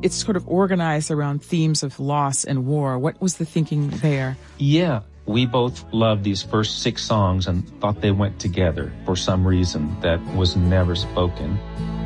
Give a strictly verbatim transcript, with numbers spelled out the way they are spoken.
it's sort of organized around themes of loss and war. What was the thinking there? Yeah, we both loved these first six songs and thought they went together for some reason that was never spoken.